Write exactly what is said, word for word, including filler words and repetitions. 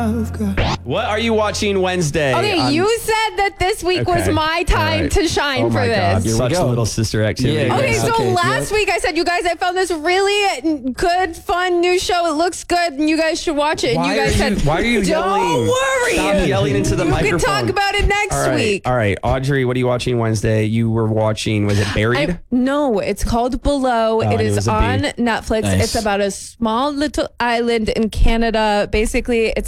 I've got. What are you watching Wednesday? Okay, on- you said that this week was Okay. my time All right. to shine oh for my God, this. such go. little sister activity. Yeah, Okay, yeah. so Okay, last yeah. week I said, you guys, I found this really good, fun new show. It looks good, and you guys should watch it. And Why you guys are you- said, why are you don't yelling? worry. Stop yelling into the you microphone. can talk about it next All right, week. all right. Audrey, what are you watching Wednesday? You were watching, was it Buried? I, no, it's called Below. I it knew it is was a B. on Netflix. Nice. It's about a small little island in Canada. Basically, it's